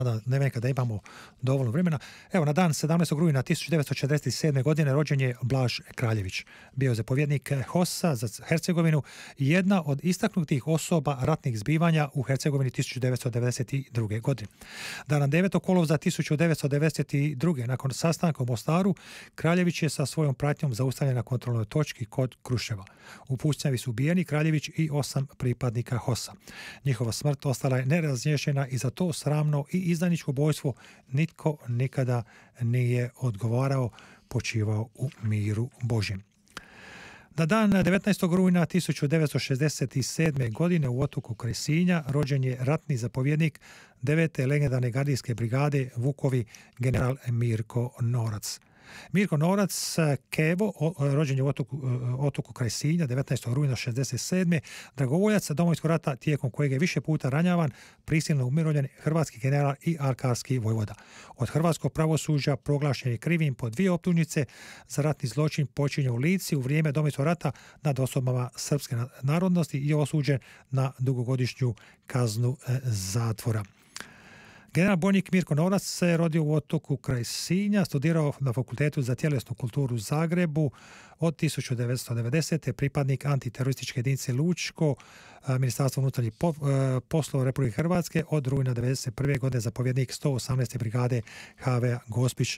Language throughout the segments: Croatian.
da imamo dovoljno vremena. Evo, na dan 17. rujna 1947. godine rođen je Blaž Kraljević. Bio je zapovjednik HOS-a za Hercegovinu i jedna od istaknutih osoba ratnih zbivanja u Hercegovini 1992. godine. Dana 9. kolovoza 1992. nakon sastanka u Mostaru, Kraljević je sa svojom pratnjom zaustavljen na kontrolnoj točki kod Kruševa. U pucnjavi su ubijeni Kraljević i 8 pripadnika HOS-a. Njihova smrt ostala je nerazriješena i za to sramno i izdajničko ubojstvo nitko nikada nije odgovarao, počivao u miru Božjem. Na dan 19. rujna 1967. godine u otoku Kresinja rođen je ratni zapovjednik 9. legendarne gardijske brigade Vukovi general Mirko Norac. Mirko Norac Kevo, rođen je u otoku Kresinja 19. rujna 1967. dragovoljac Domovinskog rata tijekom kojeg je više puta ranjavan, prisilno umirovljen hrvatski general i alkarski vojvoda. Od hrvatskog pravosuđa proglašen je krivim po 2 optužnice za ratni zločin počinjen u Lici u vrijeme Domovinskog rata nad osobama srpske narodnosti i osuđen na dugogodišnju kaznu zatvora. General bojnik Mirko Norac se rodio u otoku kraj Sinja, studirao na Fakultetu za tjelesnu kulturu u Zagrebu od 1990. pripadnik antiterorističke jedinice Lučko, Ministarstvo unutarnjih poslova Republike Hrvatske, od rujna 1991. godine zapovjednik 118. brigade HV Gospić.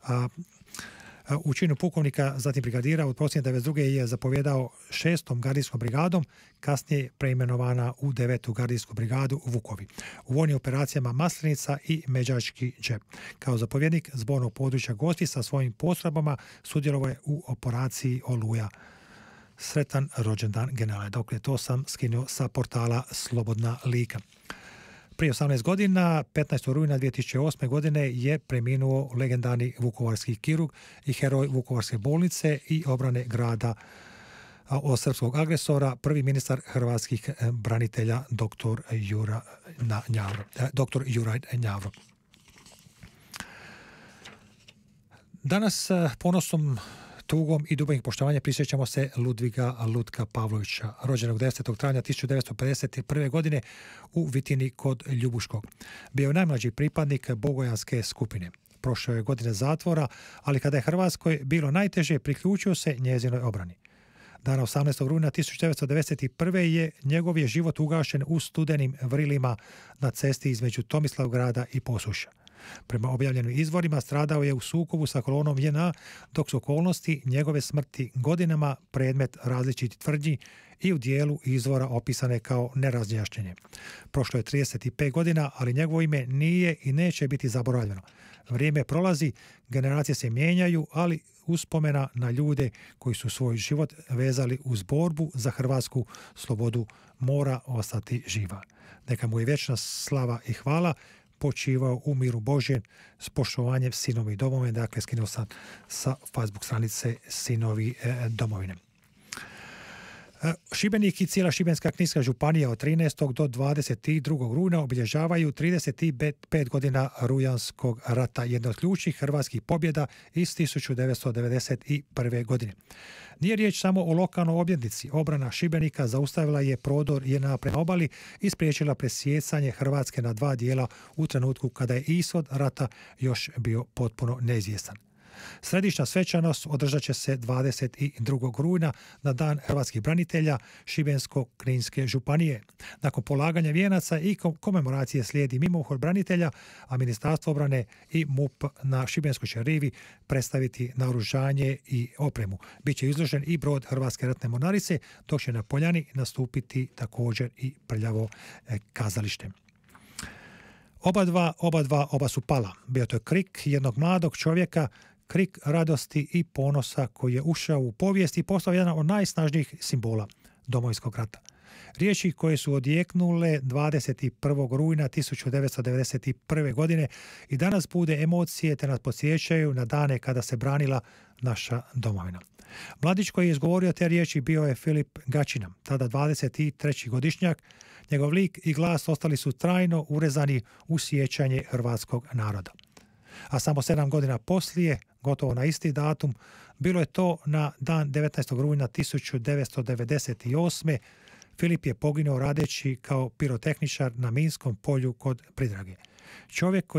U činu pukovnika, zatim brigadira, od posljednje 1992. je zapovjedao 6. gardijskom brigadom, kasnije preimenovana u 9. gardijsku brigadu u Vukovi. U vojnim operacijama Maslenica i Međački džep. Kao zapovjednik zbornog područja Gospić sa svojim postrojbama sudjelovao je u operaciji Oluja. Sretan rođendan generale. Dokle to sam skinuo sa portala Slobodna Lika. Prije 18 godina, 15. rujna 2008. godine, je preminuo legendarni vukovarski kirurg i heroj Vukovarske bolnice i obrane grada od srpskog agresora, prvi ministar hrvatskih branitelja, dr. Juraj Njavro. Danas ponosom, tugom i dubokim poštovanjem prisjećamo se Ludviga Lutka Pavlovića, rođenog 10. travnja 1951. godine u Vitini kod Ljubuškog. Bio je najmlađi pripadnik Bogojanske skupine. Prošao je godine zatvora, ali kada je Hrvatskoj bilo najteže, priključio se njezinoj obrani. Dana 18. rujna 1991. je njegov je život ugašen u studenim vrilima na cesti između Tomislavgrada i Posušja. Prema objavljenim izvorima stradao je u sukobu sa kolonom JNA, dok su okolnosti njegove smrti godinama predmet različitih tvrdnji i u dijelu izvora opisane kao nerazjašnjenje. Prošlo je 35 godina, ali njegovo ime nije i neće biti zaboravljeno. Vrijeme prolazi, generacije se mijenjaju, ali uspomena na ljude koji su svoj život vezali uz borbu za hrvatsku slobodu mora ostati živa. Neka mu je vječna slava i hvala, počivao u miru Božjem s poštovanjem Sinovi domovine. Dakle, skinuo sam sa Facebook stranice Sinovi domovine. Šibenik i cijela Šibenska kninska županija od 13. do 22. rujna obilježavaju 35 godina Rujanskog rata, jedna od ključnih hrvatskih pobjeda iz 1991. godine. Nije riječ samo o lokalnoj obljetnici. Obrana Šibenika zaustavila je prodor JNA prema obali i spriječila presijecanje Hrvatske na 2 dijela u trenutku kada je ishod rata još bio potpuno neizvjestan. Središnja svečanost održat će se 22. rujna na Dan hrvatskih branitelja Šibensko-kninske županije. Nakon polaganja vijenaca i komemoracije slijedi mimohod branitelja, a Ministarstvo obrane i MUP na Šibenskoj će rivi predstaviti naoružanje i opremu. Biće izložen i brod Hrvatske ratne mornarice, dok će na poljani nastupiti također i prljavo kazalište. Oba su pala. Bio to je krik jednog mladog čovjeka, krik radosti i ponosa koji je ušao u povijest i postao jedan od najsnažnijih simbola Domovinskog rata. Riječi koje su odjeknule 21. rujna 1991. godine i danas bude emocije te nas podsjećaju na dane kada se branila naša domovina. Mladić koji je izgovorio te riječi bio je Filip Gačina, tada 23. godišnjak. Njegov lik i glas ostali su trajno urezani u sjećanje hrvatskog naroda. A samo 7 godina poslije, gotovo na isti datum, bilo je to na dan 19. rujna 1998. Filip je poginuo radeći kao pirotehničar na minskom polju kod Pridrage. Čovjek koji